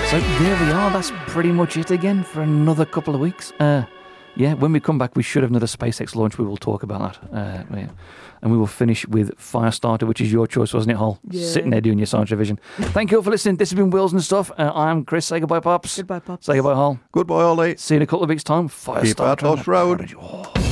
So there we are. That's pretty much it again for another couple of weeks. Yeah, when we come back, we should have another SpaceX launch. We will talk about that. And we will finish with Firestarter, which is your choice, wasn't it, Hol? Yeah. Sitting there doing your science revision. Thank you all for listening. This has been Wheels and Stuff. I'm Chris. Say goodbye, Pops. Goodbye, Pops. Say goodbye, Hol. Goodbye, Ollie. See you in a couple of weeks' time. Keep out Firestarter. Road. Oh.